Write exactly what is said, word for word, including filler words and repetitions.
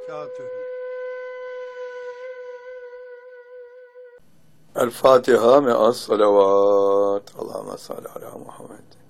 وبركاته. El Fatiha me'as salavat. Allahümme salli ala Muhammed.